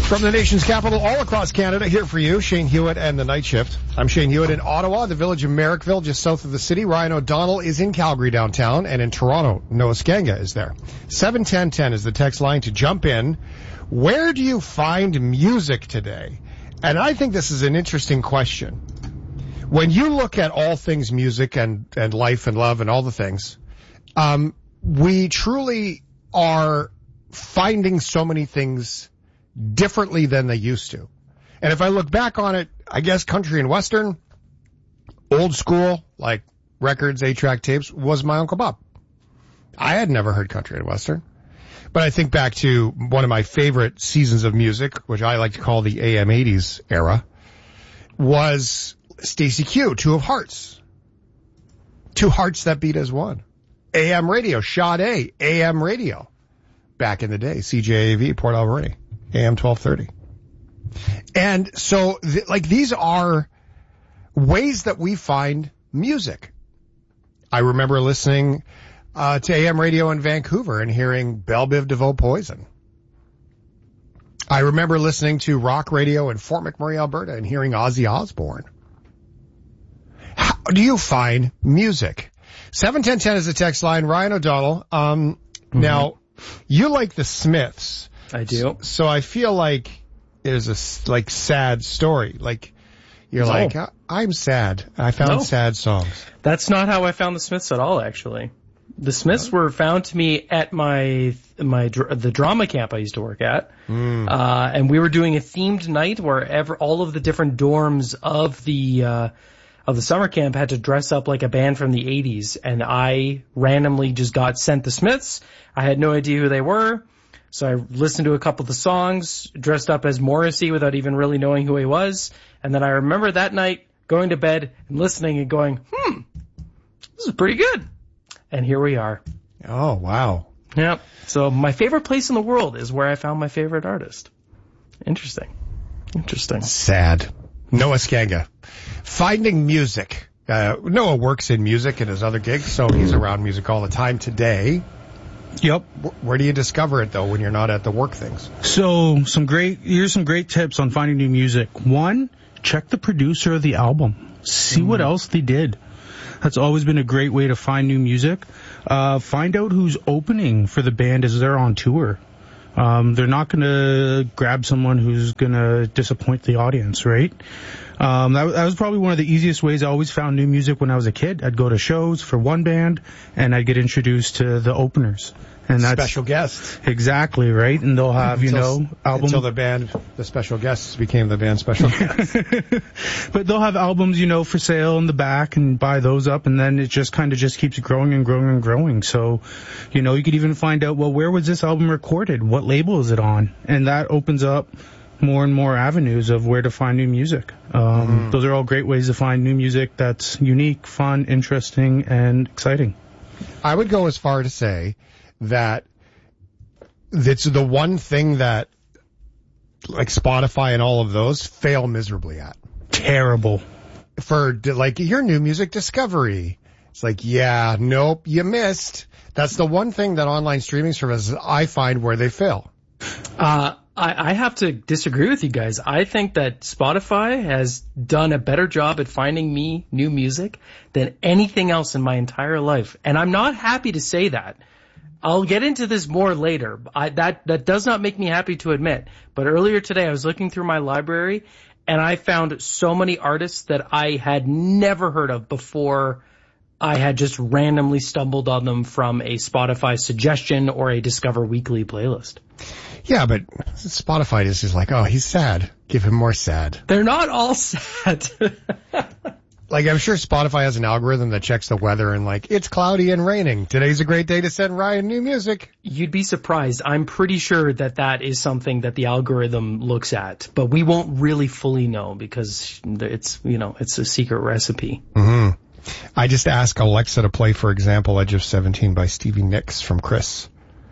From the nation's capital all across Canada, here for you, Shane Hewitt and the Night Shift. I'm Shane Hewitt in Ottawa, the village of Merrickville, just south of the city. Ryan O'Donnell is in Calgary downtown, and in Toronto, Noah Skanga is there. 71010 is the text line to jump in. Where do you find music today? And I think this is an interesting question. When you look at all things music and life and love and all the things, we truly are finding so many things differently than they used to. And if I look back on it, I guess country and western, old school, like records, 8-track tapes, was my Uncle Bob. I had never heard country and western. But I think back to one of my favorite seasons of music, which I like to call the AM 80s era, was Stacey Q, Two of Hearts. Two hearts that beat as one. AM radio, Sade, AM radio. Back in the day, CJAV, Port Alberni. AM 1230. And so, these are ways that we find music. I remember listening to AM radio in Vancouver and hearing Belle Biv DeVoe Poison. I remember listening to rock radio in Fort McMurray, Alberta, and hearing Ozzy Osbourne. How do you find music? 71010 is the text line. Ryan O'Donnell. Now, you like the Smiths. I do. So I feel like there's a sad story. Like you're like, I'm sad. I found sad songs. That's not how I found the Smiths at all, actually. The Smiths were found to me at the drama camp I used to work at. And we were doing a themed night where all of the different dorms of the summer camp had to dress up like a band from the 80s. And I randomly just got sent the Smiths. I had no idea who they were. So I listened to a couple of the songs, dressed up as Morrissey without even really knowing who he was. And then I remember that night going to bed and listening and going, this is pretty good. And here we are. Oh, wow. Yeah. So my favorite place in the world is where I found my favorite artist. Interesting. Sad. Noah Skanga. Finding music. Noah works in music in his other gigs, so he's around music all the time today. Yep. Where do you discover it, though, when you're not at the work things? So here's some great tips on finding new music. One, check the producer of the album. See what else they did. That's always been a great way to find new music. Find out who's opening for the band as they're on tour. They're not going to grab someone who's going to disappoint the audience, right? That was probably one of the easiest ways I always found new music when I was a kid. I'd go to shows for one band, and I'd get introduced to the openers. And that's special guests. Exactly, right? And they'll have, album. Until the special guests became the band special guests. But they'll have albums, for sale in the back and buy those up, and then it just kind of just keeps growing and growing and growing. So, you could even find out, well, where was this album recorded? What label is it on? And that opens up more and more avenues of where to find new music. Those are all great ways to find new music that's unique, fun, interesting, and exciting. I would go as far to say that it's the one thing that, like Spotify and all of those, fail miserably at. Terrible. For, your new music discovery. It's like, yeah, nope, you missed. That's the one thing that online streaming services I find where they fail. I have to disagree with you guys. I think that Spotify has done a better job at finding me new music than anything else in my entire life. And I'm not happy to say that. I'll get into this more later. That does not make me happy to admit. But earlier today, I was looking through my library, and I found so many artists that I had never heard of before. I had just randomly stumbled on them from a Spotify suggestion or a Discover Weekly playlist. Yeah, but Spotify is just like, oh, he's sad. Give him more sad. They're not all sad. I'm sure Spotify has an algorithm that checks the weather and it's cloudy and raining. Today's a great day to send Ryan new music. You'd be surprised. I'm pretty sure that is something that the algorithm looks at, but we won't really fully know because it's a secret recipe. Mm-hmm. I just asked Alexa to play, for example, Edge of 17 by Stevie Nicks from Chris.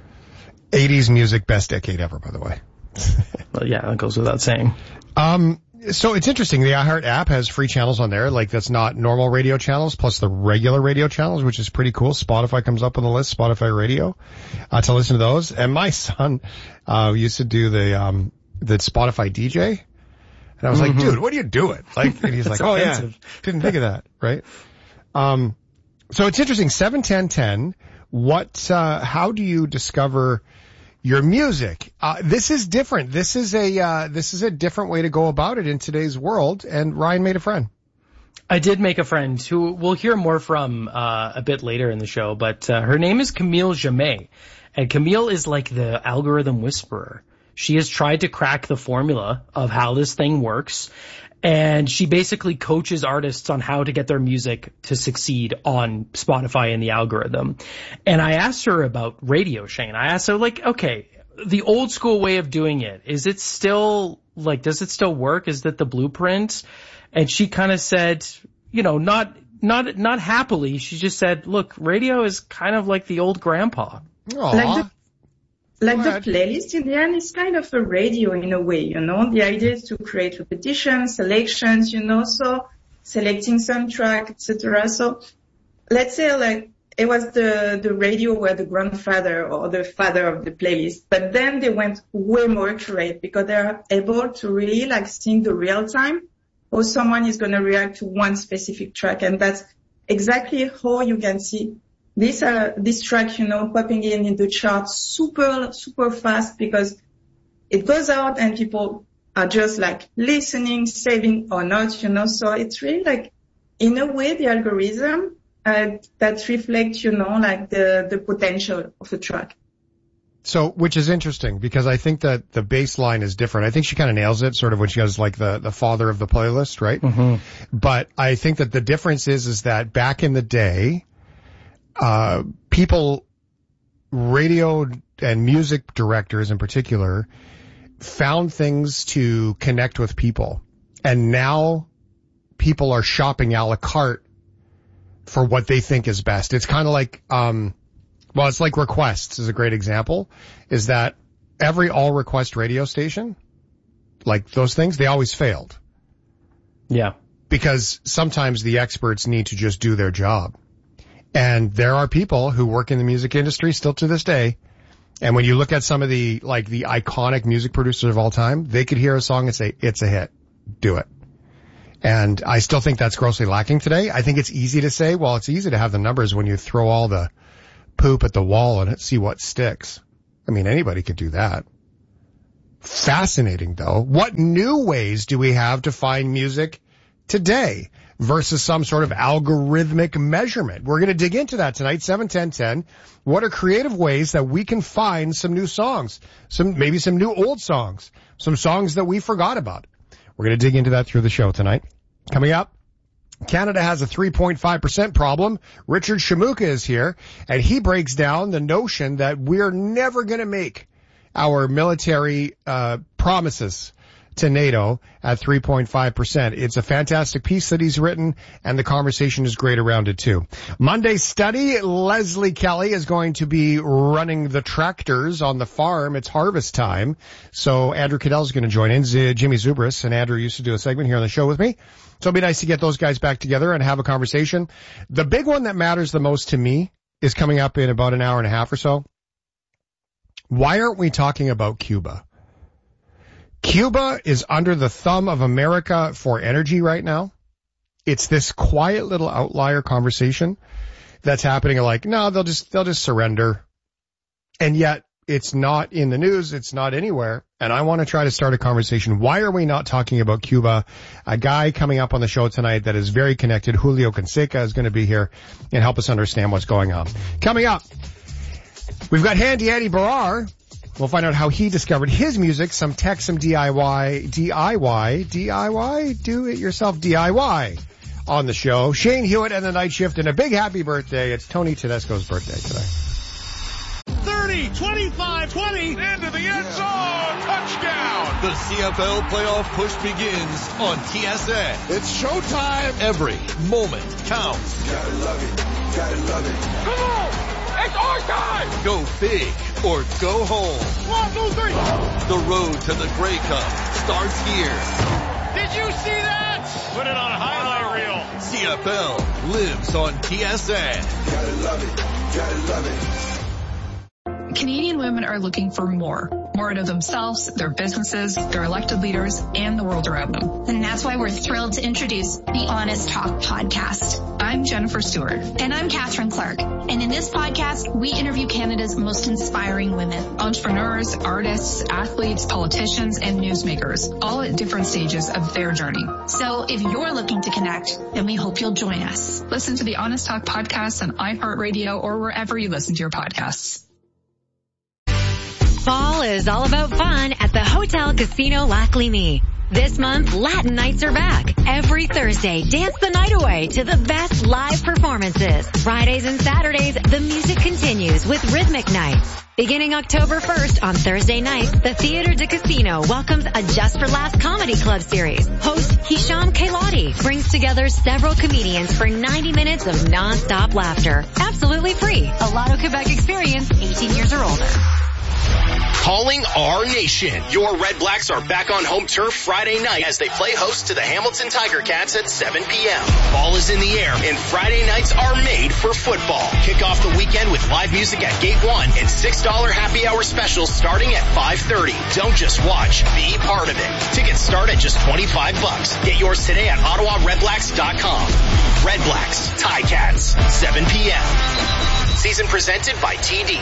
80s music, best decade ever, by the way. Well, yeah, that goes without saying. So it's interesting. The iHeart app has free channels on there, that's not normal radio channels, plus the regular radio channels, which is pretty cool. Spotify comes up on the list, Spotify Radio, to listen to those. And my son, used to do Spotify DJ. And I was like, dude, what are you doing? Like, and he's like, oh offensive. yeah, didn't think of that, right? So it's interesting. 7-10-10. How do you discover your music? This is different. This is a different way to go about it in today's world. And Ryan made a friend. I did make a friend who we'll hear more from a bit later in the show, but her name is Camille Jamais. And Camille is like the algorithm whisperer. She has tried to crack the formula of how this thing works, and she basically coaches artists on how to get their music to succeed on Spotify and the algorithm. And I asked her about radio, Shane. I asked her, like, okay, the old school way of doing it, is it still, like, does it still work? Is that the blueprint? And she kind of said, you know, not happily. She just said, look, radio is kind of like the old grandpa. Aww. Like the playlist in the end is kind of a radio in a way, you know. The idea is to create repetitions, selections, you know, so selecting some track, etc. So let's say like it was the radio were the grandfather or the father of the playlist, but then they went way more accurate because they're able to really like see the real time how someone is going to react to one specific track. And that's exactly how you can see this track, you know, popping in the chart super, super fast because it goes out and people are just like listening, saving or not, you know. So it's really like, in a way, the algorithm that reflects, you know, like the potential of the track. So, which is interesting because I think that the baseline is different. I think she kind of nails it sort of when she goes like the father of the playlist, right? Mm-hmm. But I think that the difference is that back in the day, people, radio and music directors in particular, found things to connect with people. And now people are shopping a la carte for what they think is best. It's kind of like, it's like Requests is a great example, is that every all request radio station, like those things, they always failed. Yeah. Because sometimes the experts need to just do their job. And there are people who work in the music industry still to this day. And when you look at some of the iconic music producers of all time, they could hear a song and say, it's a hit. Do it. And I still think that's grossly lacking today. I think it's easy to say, well, it's easy to have the numbers when you throw all the poop at the wall and see what sticks. I mean, anybody could do that. Fascinating though. What new ways do we have to find music today versus some sort of algorithmic measurement? We're going to dig into that tonight, 7-10-10. What are creative ways that we can find some new songs, maybe some new old songs, some songs that we forgot about? We're going to dig into that through the show tonight. Coming up, Canada has a 3.5% problem. Richard Shamuka is here, and he breaks down the notion that we're never going to make our military promises to NATO at 3.5%. It's a fantastic piece that he's written, and the conversation is great around it too. Monday study, Leslie Kelly is going to be running the tractors on the farm. It's harvest time. So Andrew Cadell is going to join in. Jimmy Zubris and Andrew used to do a segment here on the show with me. So it'll be nice to get those guys back together and have a conversation. The big one that matters the most to me is coming up in about an hour and a half or so. Why aren't we talking about Cuba? Cuba is under the thumb of America for energy right now. It's this quiet little outlier conversation that's happening like, no, they'll just surrender. And yet it's not in the news. It's not anywhere. And I want to try to start a conversation. Why are we not talking about Cuba? A guy coming up on the show tonight that is very connected, Julio Canseca, is going to be here and help us understand what's going on. Coming up, we've got Handy Andy Barrar. We'll find out how he discovered his music, some tech, some DIY, do-it-yourself DIY on the show. Shane Hewitt and the Night Shift, and a big happy birthday. It's Tony Tedesco's birthday today. 30, 25, 20, into the end zone, touchdown! The CFL playoff push begins on TSN. It's showtime. Every moment counts. Gotta love it, gotta love it. Come on! It's our time! Go big or go home. 1, 2, 3. The road to the Grey Cup starts here. Did you see that? Put it on a highlight reel. CFL lives on TSN. Gotta love it, gotta love it. Canadian women are looking for more more out of themselves, their businesses, their elected leaders, and the world around them. And that's why we're thrilled to introduce the Honest Talk podcast. I'm Jennifer Stewart. And I'm Catherine Clark. And in this podcast, we interview Canada's most inspiring women. Entrepreneurs, artists, athletes, politicians, and newsmakers, all at different stages of their journey. So if you're looking to connect, then we hope you'll join us. Listen to the Honest Talk podcast on iHeartRadio or wherever you listen to your podcasts. Fall is all about fun at the Hotel Casino Lac Lévis. This month, Latin nights are back. Every Thursday, dance the night away to the best live performances. Fridays and Saturdays, the music continues with Rhythmic Nights. Beginning October 1st on Thursday nights, the Theatre de Casino welcomes a Just for Laughs Comedy Club series. Host Hisham Kailati brings together several comedians for 90 minutes of non-stop laughter. Absolutely free. A Lotto Quebec experience, 18 years or older. Calling our nation. Your Red Blacks are back on home turf Friday night as they play host to the Hamilton Tiger Cats at 7 p.m. Ball is in the air and Friday nights are made for football. Kick off the weekend with live music at Gate 1 and $6 happy hour specials starting at 5:30. Don't just watch, be part of it. Tickets start at just $25. Get yours today at OttawaRedBlacks.com. Red Blacks, Ticats, 7 p.m. Season presented by TD.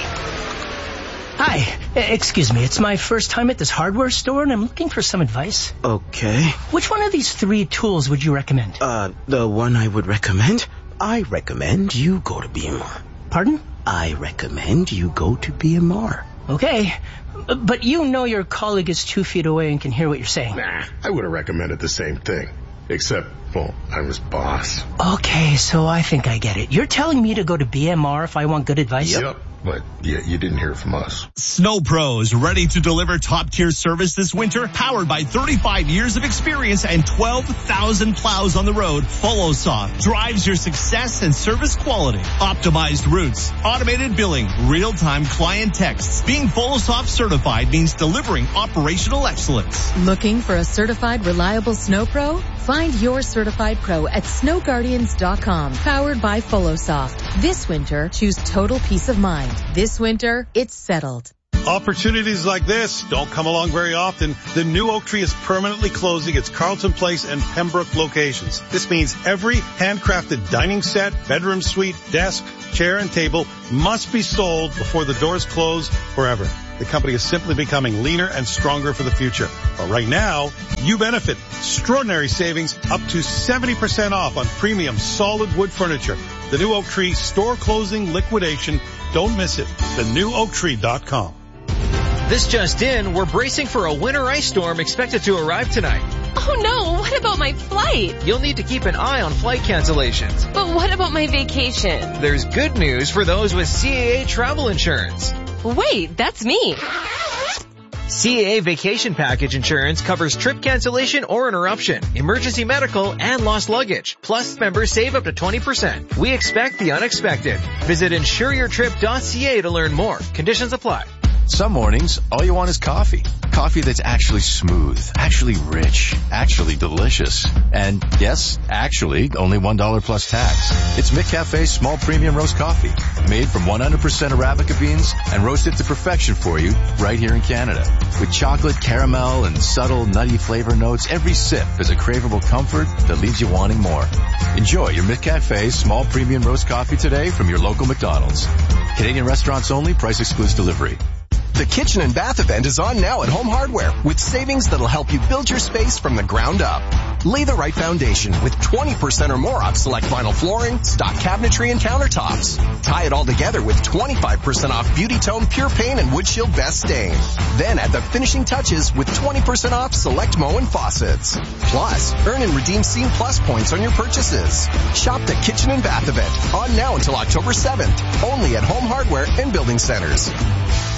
Hi, excuse me, it's my first time at this hardware store and I'm looking for some advice. Okay. Which one of these 3 tools would you recommend? The one I would recommend? I recommend you go to BMR. Pardon? I recommend you go to BMR. Okay, but you know your colleague is 2 feet away and can hear what you're saying. Nah, I would have recommended the same thing. Except, well, I'm his boss. Okay, so I think I get it. You're telling me to go to BMR if I want good advice? Yep. But yeah, you didn't hear from us. Snow Pros, ready to deliver top-tier service this winter, powered by 35 years of experience and 12,000 plows on the road. FollowSoft drives your success and service quality. Optimized routes, automated billing, real-time client texts. Being FollowSoft certified means delivering operational excellence. Looking for a certified, reliable Snow Pro? Find your certified pro at snowguardians.com, powered by FollowSoft. This winter, choose total peace of mind. This winter, it's settled. Opportunities like this don't come along very often. The new Oak Tree is permanently closing its Carlton Place and Pembroke locations. This means every handcrafted dining set, bedroom suite, desk, chair, and table must be sold before the doors close forever. The company is simply becoming leaner and stronger for the future. But right now, you benefit. Extraordinary savings up to 70% off on premium solid wood furniture. The new Oak Tree store closing liquidation. Don't miss it. TheNewOakTree.com. This just in, we're bracing for a winter ice storm expected to arrive tonight. Oh no, what about my flight? You'll need to keep an eye on flight cancellations. But what about my vacation? There's good news for those with CAA travel insurance. Wait, that's me. CAA Vacation Package Insurance covers trip cancellation or interruption, emergency medical, and lost luggage. Plus, members save up to 20%. We expect the unexpected. Visit insureyourtrip.ca to learn more. Conditions apply. Some mornings, all you want is coffee. Coffee that's actually smooth, actually rich, actually delicious. And yes, actually, only $1 plus tax. It's McCafe's small premium roast coffee, made from 100% Arabica beans and roasted to perfection for you right here in Canada. With chocolate, caramel, and subtle nutty flavor notes, every sip is a craveable comfort that leaves you wanting more. Enjoy your McCafe small premium roast coffee today from your local McDonald's. Canadian restaurants only, price excludes delivery. The Kitchen and Bath event is on now at Home Hardware with savings that'll help you build your space from the ground up. Lay the right foundation with 20% or more off select vinyl flooring, stock cabinetry, and countertops. Tie it all together with 25% off Beauty Tone Pure Paint and Wood Shield Best Stain. Then add the finishing touches with 20% off select Moen faucets. Plus, earn and redeem Scene Plus points on your purchases. Shop the Kitchen and Bath event on now until October 7th. Only at Home Hardware and Building Centers.